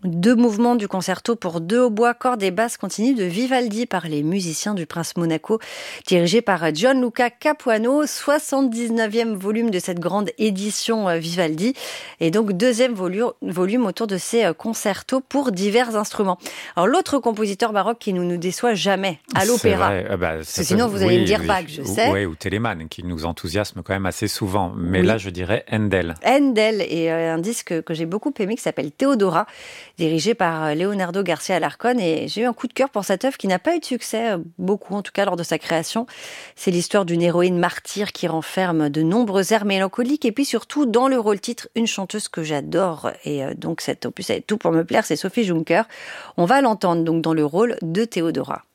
2 mouvements du concerto pour 2 hautbois, cordes et basses continues de Vivaldi par les musiciens du Prince Monaco, dirigé par Gianluca Capuano, 79e volume de cette grande édition Vivaldi, et donc 2e volume autour de ces concertos pour divers instruments. Alors l'autre compositeur baroque qui nous déçoit jamais à l'opéra, parce que sinon vous allez me dire Bach, je sais. Oui, ou Telemann, qui nous enthousiasme quand même assez souvent, mais là je dirais Handel. Handel, et un disque que j'ai beaucoup aimé qui s'appelle Théodora, dirigé par Leonardo Garcia Alarcón, et j'ai eu un coup de cœur pour cette œuvre qui n'a pas eu de succès, beaucoup en tout cas lors de sa création. C'est l'histoire d'une héroïne martyre qui renferme de nombreux airs mélancoliques, et puis surtout dans le rôle titre, une chanteuse que j'adore, et donc cet opus avait tout pour me plaire, c'est Sophie Juncker. On va l'entendre donc dans le rôle de Théodora.